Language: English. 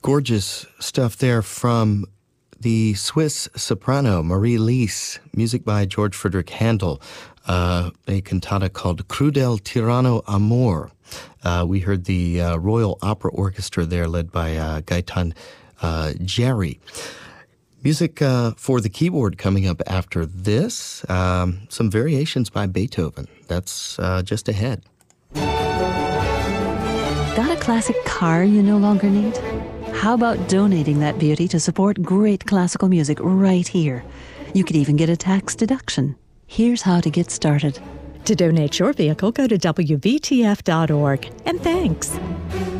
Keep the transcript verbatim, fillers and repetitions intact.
Gorgeous stuff there from the Swiss soprano Marie Lys, music by George Friedrich Handel, uh, a cantata called Crudel Tirano Amor. Uh, we heard the uh, Royal Opera Orchestra there led by uh, Gaetan uh, Jarry. Music uh, for the keyboard coming up after this. Um, some variations by Beethoven. That's uh, just ahead. Got a classic car you no longer need? How about donating that beauty to support great classical music right here? You could even get a tax deduction. Here's how to get started. To donate your vehicle, go to W V T F dot org. And thanks.